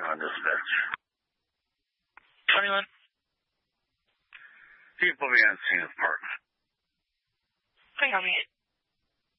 dispatch. 21. Can you put me on scene of park? Hang on me.